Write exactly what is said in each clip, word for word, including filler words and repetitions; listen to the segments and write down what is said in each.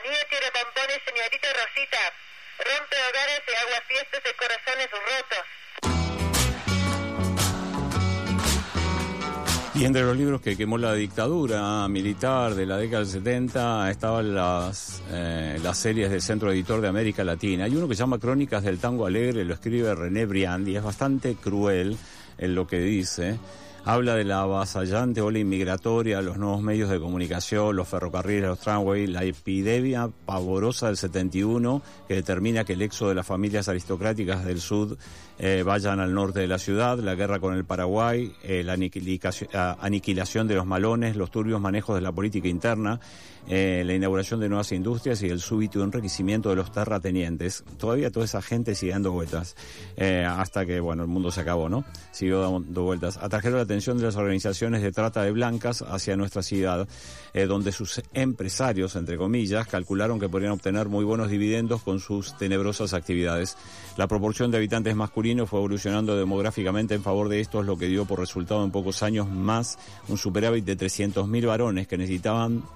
nieve tira pompones, señorita Rosita. Rompe hogares y agua fiestas de corazones rotos. Y entre los libros que quemó la dictadura militar de la década del setenta estaban las, eh, las series del Centro Editor de América Latina. Hay uno que se llama Crónicas del Tango Alegre, lo escribe René Briand y es bastante cruel en lo que dice. Habla de la avasallante ola inmigratoria, los nuevos medios de comunicación, los ferrocarriles, los tramways, la epidemia pavorosa del setenta y uno que determina que el éxodo de las familias aristocráticas del sur eh, vayan al norte de la ciudad, la guerra con el Paraguay, eh, la aniquilación, aniquilación de los malones, los turbios manejos de la política interna, eh, la inauguración de nuevas industrias y el súbito enriquecimiento de los terratenientes. Todavía toda esa gente sigue dando vueltas, eh, hasta que, bueno, el mundo se acabó, ¿no? Siguió dando vueltas. Atrajeron la atención de las organizaciones de trata de blancas hacia nuestra ciudad, eh, donde sus empresarios, entre comillas, calcularon que podrían obtener muy buenos dividendos con sus tenebrosas actividades. La proporción de habitantes masculinos fue evolucionando demográficamente en favor de estos, lo que dio por resultado en pocos años más un superávit de trescientos mil varones que necesitaban,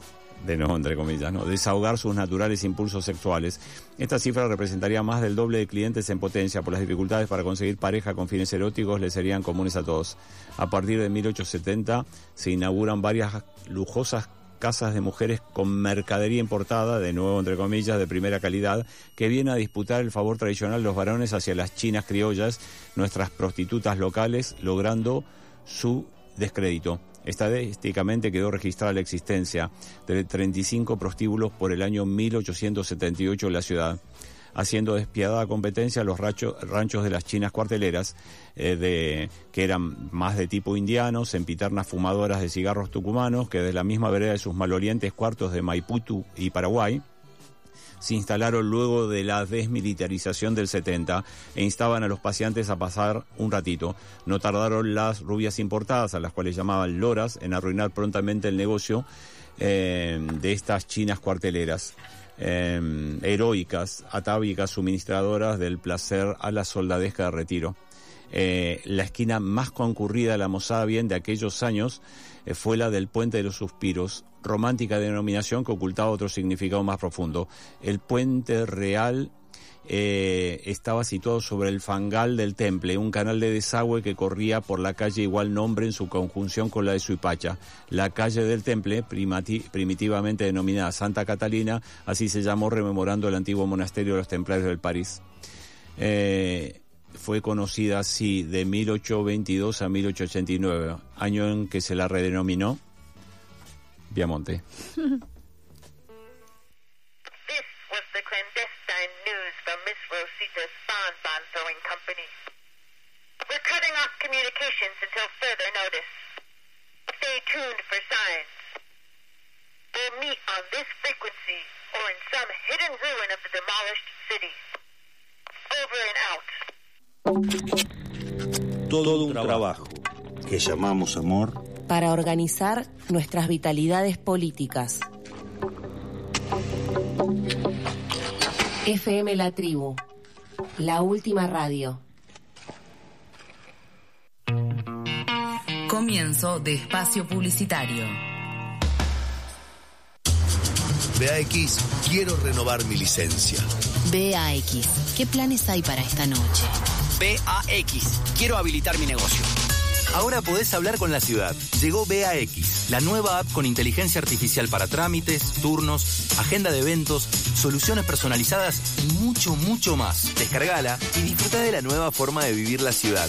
de nuevo entre comillas, ¿no?, desahogar sus naturales impulsos sexuales. Esta cifra representaría más del doble de clientes en potencia, por las dificultades para conseguir pareja con fines eróticos le serían comunes a todos. A partir de mil ochocientos setenta se inauguran varias lujosas casas de mujeres con mercadería importada, de nuevo entre comillas, de primera calidad, que viene a disputar el favor tradicional de los varones hacia las chinas criollas, nuestras prostitutas locales, logrando su descrédito. Estadísticamente quedó registrada la existencia de treinta y cinco prostíbulos por el año mil ochocientos setenta y ocho en la ciudad, haciendo despiadada competencia a los ranchos, ranchos de las chinas cuarteleras, eh, de, que eran más de tipo indiano, sempiternas fumadoras de cigarros tucumanos, que de la misma vereda de sus malolientes cuartos de Maipú y Paraguay, se instalaron luego de la desmilitarización del setenta e instaban a los paseantes a pasar un ratito. No tardaron las rubias importadas, a las cuales llamaban loras, en arruinar prontamente el negocio eh, de estas chinas cuarteleras. Eh, heroicas, atávicas suministradoras del placer a la soldadesca de retiro. Eh, la esquina más concurrida de la Mosada Bien de aquellos años eh, fue la del Puente de los Suspiros, romántica denominación que ocultaba otro significado más profundo. El puente real eh, estaba situado sobre el fangal del Temple, un canal de desagüe que corría por la calle igual nombre en su conjunción con la de Suipacha. La calle del Temple, primati- primitivamente denominada Santa Catalina, así se llamó rememorando el antiguo monasterio de los templarios del París. Eh, fue conocida así de mil ochocientos veintidós a mil ochocientos ochenta y nueve, año en que se la redenominó Viamonte. This was the clandestine news from Miss Rosita's bonbon throwing company. We're cutting off communications until further notice. Stay tuned for signs. We'll meet on this frequency or in some hidden ruin of the demolished city. Over and out. Todo un trabajo que llamamos amor para organizar nuestras vitalidades políticas. F M La Tribu, la última radio. Comienzo de espacio publicitario. B A X, quiero renovar mi licencia. B A X, ¿qué planes hay para esta noche? B A X, quiero habilitar mi negocio. Ahora podés hablar con la ciudad. Llegó B A X, la nueva app con inteligencia artificial para trámites, turnos, agenda de eventos, soluciones personalizadas y mucho, mucho más. Descargala y disfruta de la nueva forma de vivir la ciudad.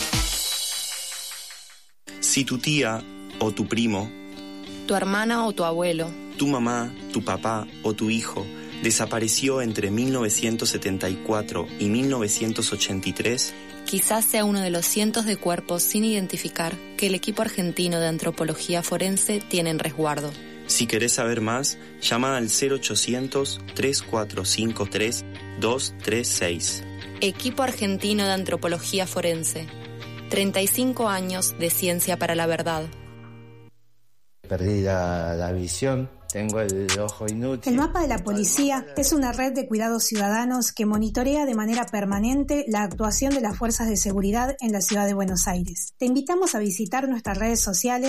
Si tu tía o tu primo, tu hermana o tu abuelo, tu mamá, tu papá o tu hijo desapareció entre mil novecientos setenta y cuatro y mil novecientos ochenta y tres, quizás sea uno de los cientos de cuerpos sin identificar que el equipo argentino de antropología forense tiene en resguardo. Si querés saber más, llama al cero ochocientos, tres cuatro cinco tres, dos tres seis. Equipo argentino de antropología forense. treinta y cinco años de ciencia para la verdad. Perdí la, la visión. Tengo el ojo inútil. El Mapa de la Policía es una red de cuidados ciudadanos que monitorea de manera permanente la actuación de las fuerzas de seguridad en la ciudad de Buenos Aires. Te invitamos a visitar nuestras redes sociales